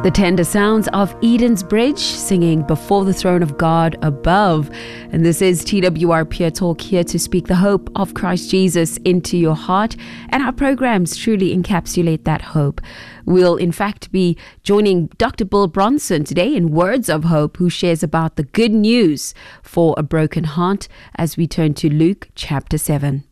The tender sounds of Eden's Bridge singing Before the Throne of God Above. And this is TWR Pure Talk, here to speak the hope of Christ Jesus into your heart. And our programs truly encapsulate that hope. We'll in fact be joining Dr. Bill Bronson today in Words of Hope, who shares about the good news for a broken heart as we turn to Luke chapter 7.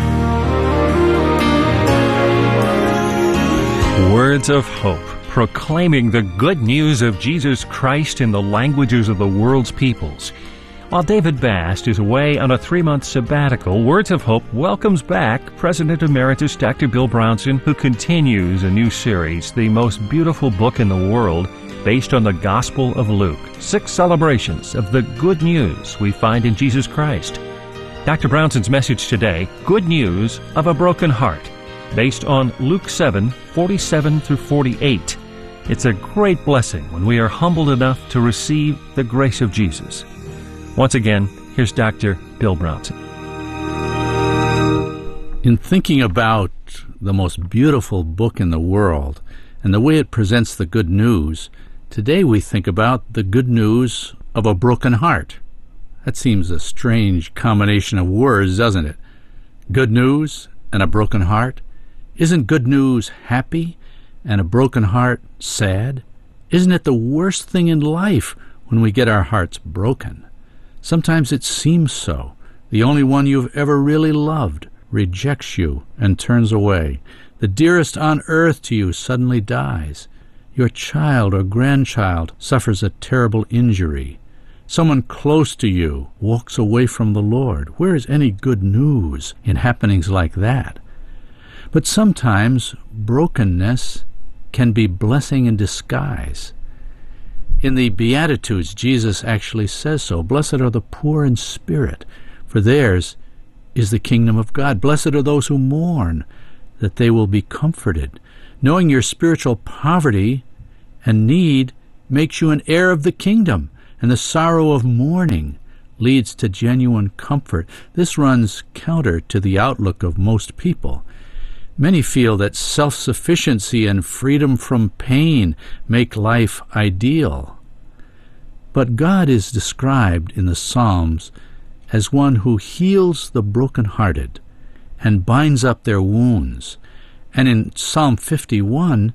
Words of Hope, proclaiming the good news of Jesus Christ in the languages of the world's peoples. While David Bast is away on a 3-month sabbatical, Words of Hope welcomes back President Emeritus Dr. Bill Bronson, who continues a new series, The Most Beautiful Book in the World, based on the Gospel of Luke. 6 celebrations of the good news we find in Jesus Christ. Dr. Bronson's message today, Good News of a Broken Heart, based on Luke 7, 47 through 48. It's a great blessing when we are humbled enough to receive the grace of Jesus. Once again, here's Dr. Bill Bronson. In thinking about the most beautiful book in the world and the way it presents the good news, today we think about the good news of a broken heart. That seems a strange combination of words, doesn't it? Good news and a broken heart? Isn't good news happy and a broken heart sad? Isn't it the worst thing in life when we get our hearts broken? Sometimes it seems so. The only one you've ever really loved rejects you and turns away. The dearest on earth to you suddenly dies. Your child or grandchild suffers a terrible injury. Someone close to you walks away from the Lord. Where is any good news in happenings like that? But sometimes brokenness can be blessing in disguise. In the Beatitudes, Jesus actually says so. Blessed are the poor in spirit, for theirs is the kingdom of God. Blessed are those who mourn, that they will be comforted. Knowing your spiritual poverty and need makes you an heir of the kingdom, and the sorrow of mourning leads to genuine comfort. This runs counter to the outlook of most people. Many feel that self-sufficiency and freedom from pain make life ideal. But God is described in the Psalms as one who heals the brokenhearted and binds up their wounds. And in Psalm 51,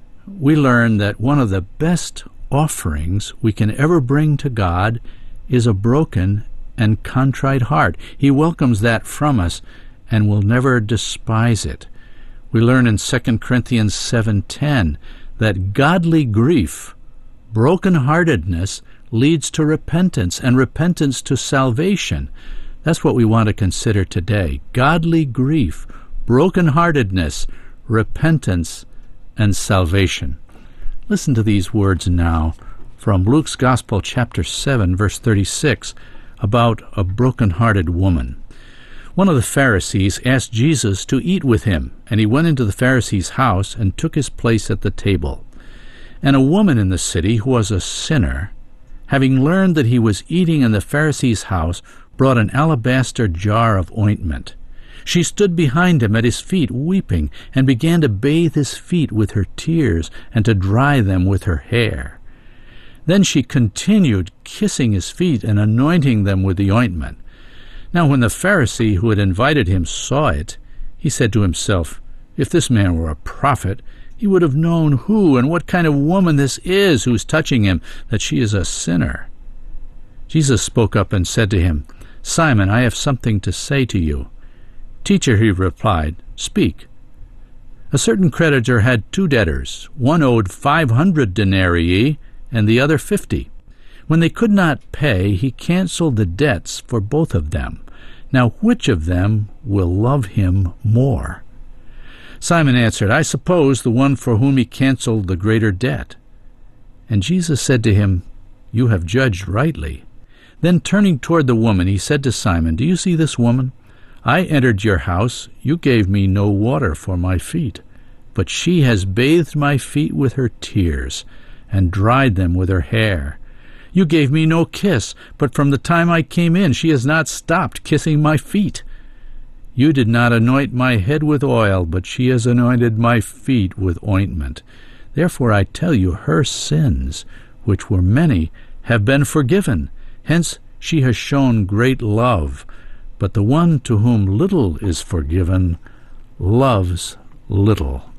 we learn that one of the best offerings we can ever bring to God is a broken and contrite heart. He welcomes that from us and will never despise it. We learn in 2 Corinthians 7:10 that godly grief, brokenheartedness, leads to repentance, and repentance to salvation. That's what we want to consider today. Godly grief, brokenheartedness, repentance, and salvation. Listen to these words now from Luke's Gospel, chapter 7, verse 36, about a brokenhearted woman. One of the Pharisees asked Jesus to eat with him, and he went into the Pharisee's house and took his place at the table. And a woman in the city who was a sinner, having learned that he was eating in the Pharisee's house, brought an alabaster jar of ointment. She stood behind him at his feet, weeping, and began to bathe his feet with her tears and to dry them with her hair. Then she continued kissing his feet and anointing them with the ointment. Now when the Pharisee who had invited him saw it, he said to himself, "If this man were a prophet, he would have known who and what kind of woman this is who is touching him, that she is a sinner." Jesus spoke up and said to him, "Simon, I have something to say to you." "Teacher," he replied, "speak." A certain creditor had 2 debtors. One owed 500 denarii and the other 50. When they could not pay, he canceled the debts for both of them. Now which of them will love him more? Simon answered, "I suppose the one for whom he canceled the greater debt." And Jesus said to him, "You have judged rightly." Then turning toward the woman, he said to Simon, "Do you see this woman? I entered your house. You gave me no water for my feet, but she has bathed my feet with her tears and dried them with her hair. You gave me no kiss, but from the time I came in, she has not stopped kissing my feet. You did not anoint my head with oil, but she has anointed my feet with ointment. Therefore I tell you, her sins, which were many, have been forgiven. Hence she has shown great love. But the one to whom little is forgiven loves little."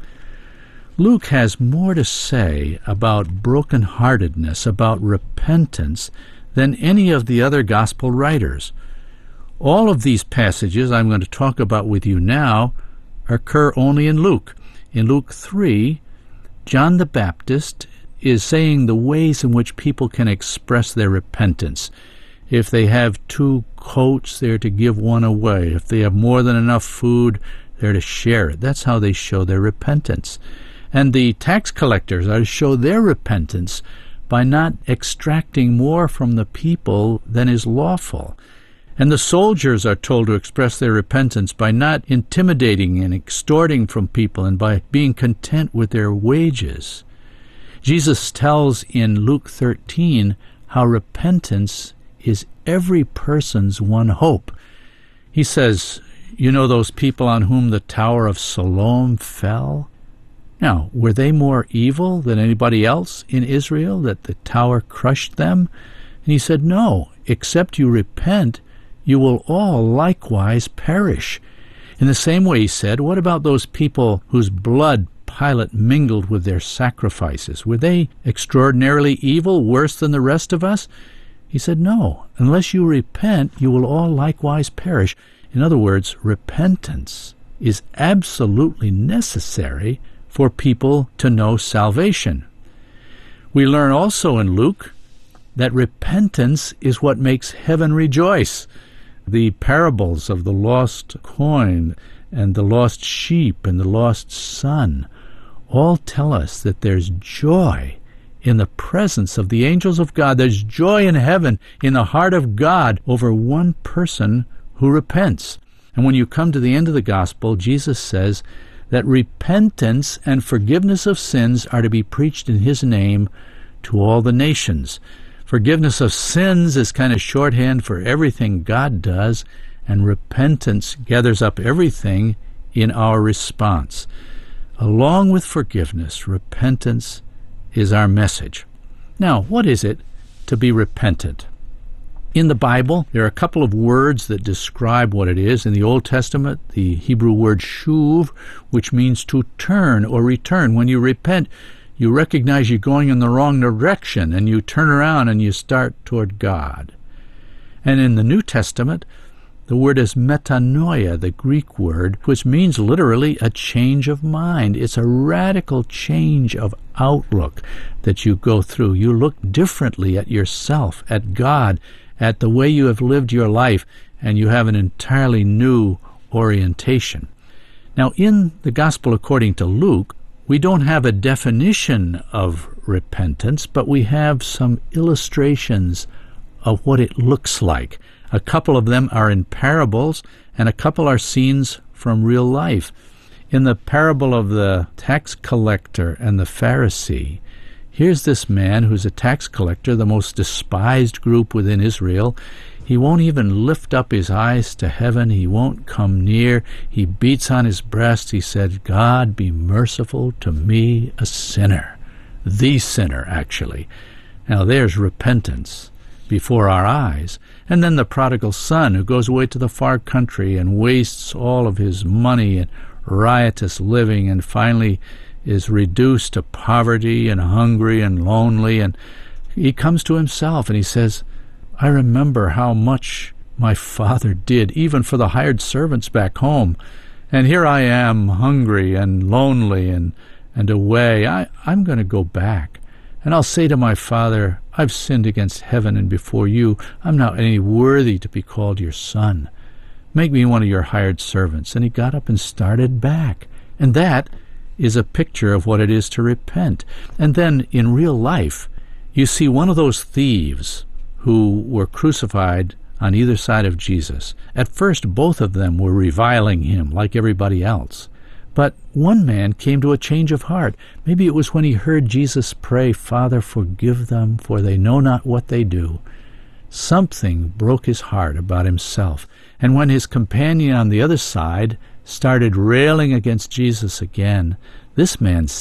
Luke has more to say about brokenheartedness, about repentance, than any of the other gospel writers. All of these passages I'm going to talk about with you now occur only in Luke. In Luke 3, John the Baptist is saying the ways in which people can express their repentance. If they have 2 coats, they're to give one away. If they have more than enough food, they're to share it. That's how they show their repentance. And the tax collectors are to show their repentance by not extracting more from the people than is lawful. And the soldiers are told to express their repentance by not intimidating and extorting from people and by being content with their wages. Jesus tells in Luke 13 how repentance is every person's one hope. He says, "You know those people on whom the Tower of Siloam fell? Now, were they more evil than anybody else in Israel, that the tower crushed them?" And he said, "No, except you repent, you will all likewise perish." In the same way, he said, what about those people whose blood Pilate mingled with their sacrifices? Were they extraordinarily evil, worse than the rest of us? He said, "No, unless you repent, you will all likewise perish." In other words, repentance is absolutely necessary for people to know salvation. We learn also in Luke that repentance is what makes heaven rejoice. The parables of the lost coin and the lost sheep and the lost son all tell us that there's joy in the presence of the angels of God. There's joy in heaven, in the heart of God, over one person who repents. And when you come to the end of the gospel, Jesus says that repentance and forgiveness of sins are to be preached in his name to all the nations. Forgiveness of sins is kind of shorthand for everything God does, and repentance gathers up everything in our response. Along with forgiveness, repentance is our message. Now, what is it to be repentant? In the Bible, there are a couple of words that describe what it is. In the Old Testament, the Hebrew word shuv, which means to turn or return. When you repent, you recognize you're going in the wrong direction, and you turn around and you start toward God. And in the New Testament, the word is metanoia, the Greek word, which means literally a change of mind. It's a radical change of outlook that you go through. You look differently at yourself, at God, at the way you have lived your life, and you have an entirely new orientation. Now, in the Gospel according to Luke, we don't have a definition of repentance, but we have some illustrations of what it looks like. A couple of them are in parables, and a couple are scenes from real life. In the parable of the tax collector and the Pharisee, here's this man who's a tax collector, the most despised group within Israel. He won't even lift up his eyes to heaven. He won't come near. He beats on his breast. He said, "God, be merciful to me, a sinner." The sinner, actually. Now there's repentance before our eyes. And then the prodigal son who goes away to the far country and wastes all of his money in riotous living and finally is reduced to poverty and hungry and lonely. And he comes to himself and he says, "I remember how much my father did, even for the hired servants back home. And here I am, hungry and lonely and away. I'm going to go back. And I'll say to my father, I've sinned against heaven and before you. I'm not any worthy to be called your son. Make me one of your hired servants." And he got up and started back. And that is a picture of what it is to repent. And then in real life, you see one of those thieves who were crucified on either side of Jesus. At first, both of them were reviling him like everybody else. But one man came to a change of heart. Maybe it was when he heard Jesus pray, "Father, forgive them, for they know not what they do." Something broke his heart about himself. And when his companion on the other side started railing against Jesus again, this man said,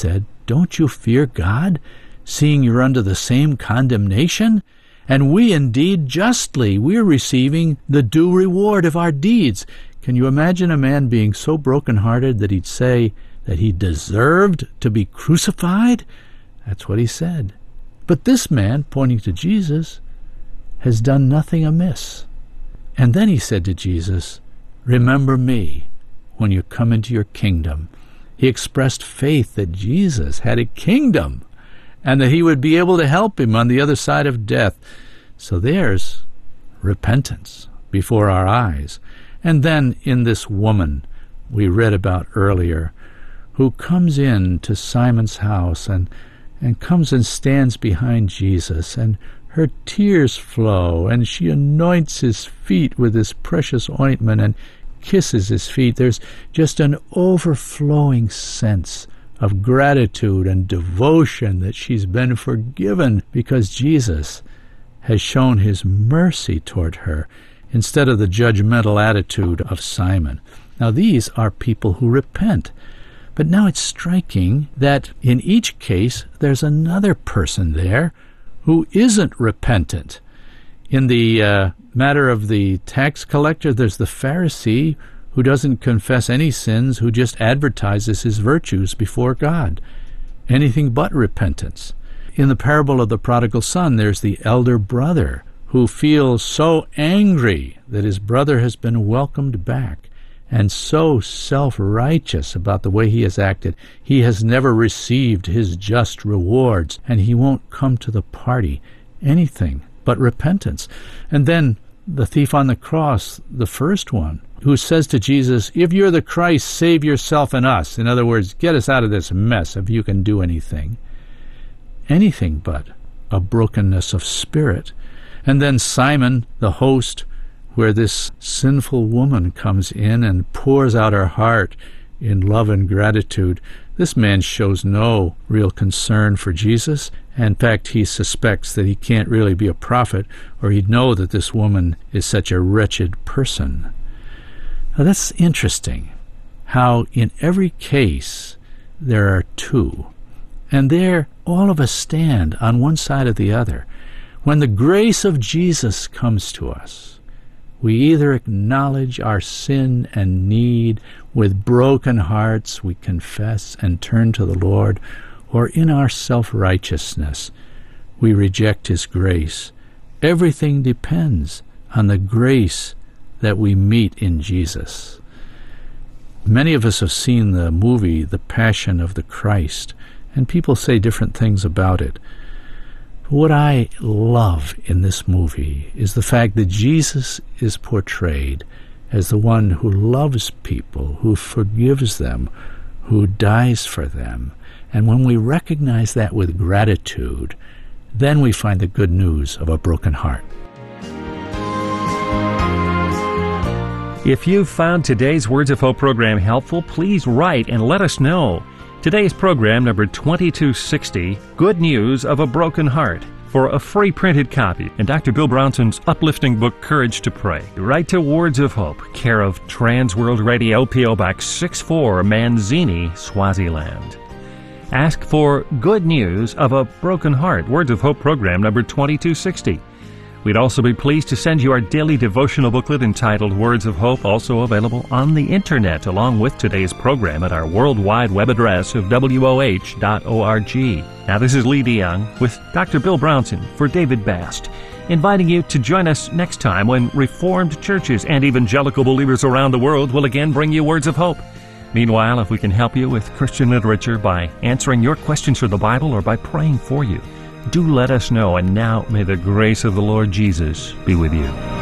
don't you fear God, seeing you're under the same condemnation? And we indeed justly, we're receiving the due reward of our deeds. Can you imagine a man being so broken-hearted that he'd say that he deserved to be crucified? That's what he said. But this man, pointing to Jesus, has done nothing amiss. And then he said to Jesus, remember me when you come into your kingdom. He expressed faith that Jesus had a kingdom and that he would be able to help him on the other side of death. So there's repentance before our eyes. And then in this woman we read about earlier, who comes in to Simon's house and comes and stands behind Jesus, and her tears flow, and she anoints his feet with this precious ointment and kisses his feet. There's just an overflowing sense of gratitude and devotion that she's been forgiven because Jesus has shown his mercy toward her instead of the judgmental attitude of Simon. Now, these are people who repent. But now it's striking that in each case there's another person there who isn't repentant. In the matter of the tax collector, there's the Pharisee who doesn't confess any sins, who just advertises his virtues before God. Anything but repentance. In the parable of the prodigal son, there's the elder brother who feels so angry that his brother has been welcomed back, and so self-righteous about the way he has acted. He has never received his just rewards, and he won't come to the party. Anything but repentance. And then the thief on the cross, the first one, who says to Jesus, if you're the Christ, save yourself and us. In other words, get us out of this mess if you can do anything. Anything but a brokenness of spirit. And then Simon, the host, where this sinful woman comes in and pours out her heart in love and gratitude. This man shows no real concern for Jesus. In fact, he suspects that he can't really be a prophet, or he'd know that this woman is such a wretched person. Now that's interesting, how in every case there are two, and there all of us stand on one side or the other. When the grace of Jesus comes to us, we either acknowledge our sin and need with broken hearts, we confess and turn to the Lord, or in our self-righteousness, we reject his grace. Everything depends on the grace that we meet in Jesus. Many of us have seen the movie The Passion of the Christ, and people say different things about it. What I love in this movie is the fact that Jesus is portrayed as the one who loves people, who forgives them, who dies for them. And when we recognize that with gratitude, then we find the good news of a broken heart. If you've found today's Words of Hope program helpful, please write and let us know. Today's program, number 2260, Good News of a Broken Heart. For a free printed copy and Dr. Bill Bronson's uplifting book, Courage to Pray, write to Words of Hope, care of Trans World Radio, P.O. Box 64, Manzini, Swaziland. Ask for Good News of a Broken Heart, Words of Hope program, number 2260. We'd also be pleased to send you our daily devotional booklet entitled Words of Hope, also available on the Internet, along with today's program at our worldwide web address of woh.org. Now, this is Lee DeYoung with Dr. Bill Bronson for David Bast, inviting you to join us next time when Reformed churches and evangelical believers around the world will again bring you Words of Hope. Meanwhile, if we can help you with Christian literature by answering your questions for the Bible or by praying for you, do let us know. And now may the grace of the Lord Jesus be with you.